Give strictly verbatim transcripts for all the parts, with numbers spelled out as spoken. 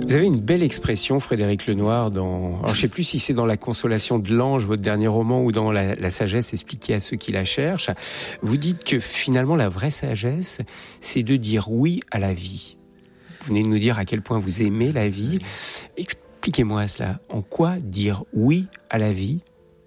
Vous avez une belle expression, Frédéric Lenoir, dans... Alors, je ne sais plus si c'est dans La Consolation de l'Ange, votre dernier roman, ou dans La, la sagesse expliquée à ceux qui la cherchent. Vous dites que finalement, la vraie sagesse, c'est de dire oui à la vie. Vous venez de nous dire à quel point vous aimez la vie. Expliquez-moi cela. En quoi dire oui à la vie,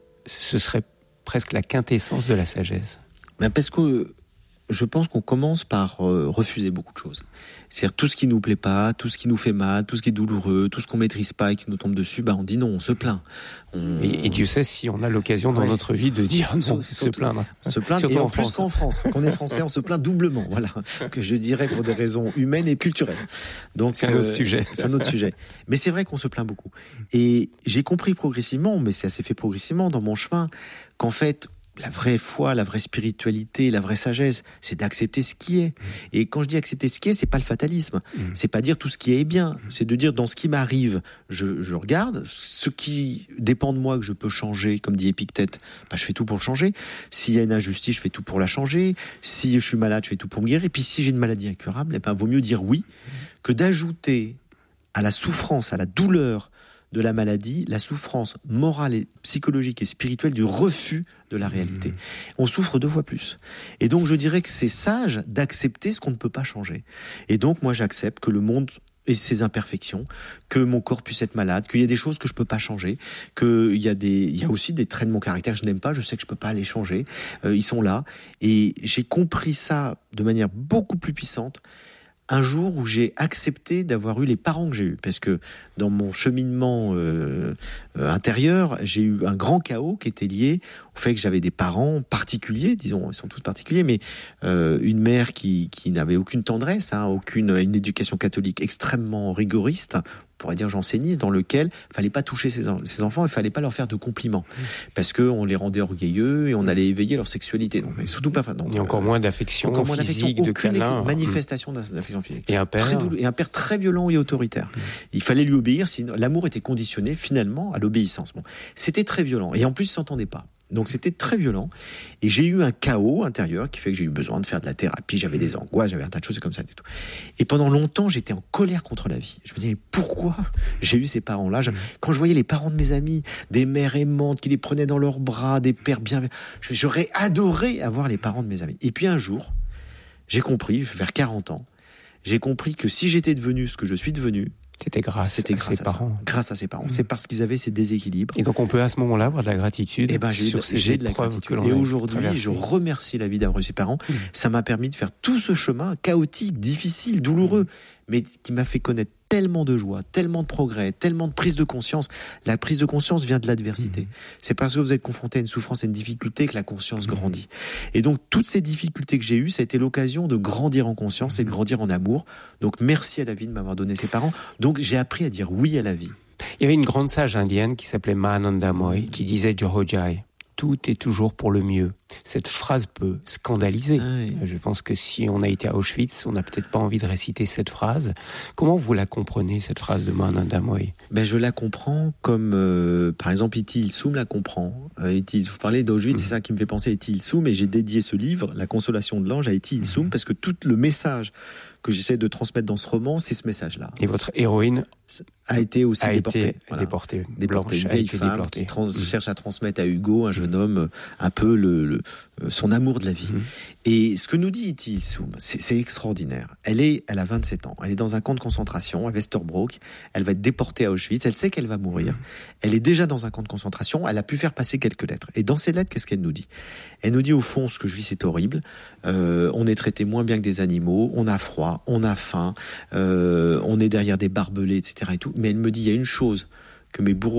ce serait presque la quintessence de la sagesse? Ben parce que je pense qu'on commence par euh, refuser beaucoup de choses. C'est-à-dire tout ce qui nous plaît pas, tout ce qui nous fait mal, tout ce qui est douloureux, tout ce qu'on maîtrise pas et qui nous tombe dessus, bah on dit non, on se plaint. On... Et, et Dieu sait si on a l'occasion dans ouais. notre vie de dire non, se, se plaindre. Se plaindre, surtout et en, en plus qu'en France. Qu'on est français, on se plaint doublement. Voilà, que je dirais pour des raisons humaines et culturelles. Donc c'est un autre euh, sujet. C'est un autre sujet. Mais c'est vrai qu'on se plaint beaucoup. Et j'ai compris progressivement, mais ça s'est fait progressivement dans mon chemin, qu'en fait la vraie foi, la vraie spiritualité, la vraie sagesse, c'est d'accepter ce qui est. Et quand je dis accepter ce qui est, c'est pas le fatalisme. Mmh. C'est pas dire tout ce qui est bien. C'est de dire dans ce qui m'arrive, je, je regarde ce qui dépend de moi que je peux changer, comme dit Épictète. Bah, je fais tout pour le changer. S'il y a une injustice, je fais tout pour la changer. Si je suis malade, je fais tout pour me guérir. Et puis si j'ai une maladie incurable, eh ben, vaut mieux dire oui que d'ajouter à la souffrance, à la douleur de la maladie, la souffrance morale et psychologique et spirituelle du refus de la réalité. Mmh. On souffre deux fois plus. Et donc je dirais que c'est sage d'accepter ce qu'on ne peut pas changer. Et donc moi j'accepte que le monde ait ses imperfections, que mon corps puisse être malade, qu'il y a des choses que je peux pas changer, qu'il y a des, il y a aussi des traits de mon caractère que je n'aime pas, je sais que je peux pas les changer. Euh, ils sont là. Et j'ai compris ça de manière beaucoup plus puissante un jour où j'ai accepté d'avoir eu les parents que j'ai eus, parce que dans mon cheminement euh, euh, intérieur, j'ai eu un grand chaos qui était lié au fait que j'avais des parents particuliers, disons, ils sont tous particuliers, mais euh, une mère qui, qui n'avait aucune tendresse, hein, aucune, une éducation catholique extrêmement rigoriste, on pourrait dire janséniste, dans lequel il fallait pas toucher ses, ses enfants, il fallait pas leur faire de compliments, mmh. parce que on les rendait orgueilleux et on allait éveiller leur sexualité. Donc, mais surtout pas. Donc, et encore euh, moins d'affection encore moins physique, d'affection, de câlin, manifestation mmh. d'affection physique. Et un père, très doux, et un père très violent et autoritaire. Mmh. Il fallait lui obéir. Sinon, l'amour était conditionné finalement à l'obéissance. Bon, c'était très violent et en plus ils s'entendaient pas. Donc c'était très violent et j'ai eu un chaos intérieur qui fait que j'ai eu besoin de faire de la thérapie, j'avais des angoisses, j'avais un tas de choses comme ça et tout. Et pendant longtemps j'étais en colère contre la vie. Je me disais mais pourquoi j'ai eu ces parents-là? je, Quand je voyais les parents de mes amis, des mères aimantes qui les prenaient dans leurs bras, des pères bienveillants, j'aurais adoré avoir les parents de mes amis. Et puis un jour, j'ai compris, vers quarante ans, j'ai compris que si j'étais devenu ce que je suis devenu, C'était grâce, C'était grâce à ses parents. Ça. Grâce à ses parents. Mmh. C'est parce qu'ils avaient ces déséquilibres. Et donc on peut à ce moment-là avoir de la gratitude. Et ben j'ai, sur de, ces j'ai de la gratitude. Et aujourd'hui, traversé. Je remercie la vie d'avoir eu ses parents. Mmh. Ça m'a permis de faire tout ce chemin chaotique, difficile, douloureux, mmh. mais qui m'a fait connaître tellement de joie, tellement de progrès, tellement de prise de conscience. La prise de conscience vient de l'adversité. Mmh. C'est parce que vous êtes confronté à une souffrance et une difficulté que la conscience mmh. grandit. Et donc, toutes ces difficultés que j'ai eues, ça a été l'occasion de grandir en conscience mmh. et de grandir en amour. Donc, merci à la vie de m'avoir donné ses parents. Donc, j'ai appris à dire oui à la vie. Il y avait une grande sage indienne qui s'appelait Mahananda Moy, qui disait Johojai. Tout est toujours pour le mieux. Cette phrase peut scandaliser. Ah oui. Je pense que si on a été à Auschwitz, on n'a peut-être pas envie de réciter cette phrase. Comment vous la comprenez, cette phrase de Mahananda Moy? Ben, je la comprends comme, euh, par exemple, Iti Il-sum la comprend. Euh, Iti, vous parlez d'Auschwitz, mmh. c'est ça qui me fait penser à Iti Il-sum, et j'ai dédié ce livre, La Consolation de l'Ange, à Iti Il-sum, mmh. parce que tout le message que j'essaie de transmettre dans ce roman, c'est ce message-là. Et votre héroïne a été aussi a déportée. Été voilà. déportée. Déportée. Une vieille femme déportée. qui trans- mmh. cherche à transmettre à Hugo, un jeune homme, un peu le, le, son amour de la vie. Mmh. Et ce que nous dit Iti Il-sum, c'est, c'est extraordinaire. Elle est, elle a vingt-sept ans. Elle est dans un camp de concentration à Westerbroek. Elle va être déportée à Auschwitz. Elle sait qu'elle va mourir. Mmh. Elle est déjà dans un camp de concentration. Elle a pu faire passer quelques lettres. Et dans ces lettres, qu'est-ce qu'elle nous dit? Elle nous dit, au fond, ce que je vis, c'est horrible. Euh, on est traité moins bien que des animaux. On a froid. On a faim. Euh, on est derrière des barbelés, et cetera et tout. Mais elle me dit, il y a une chose que mes bourreaux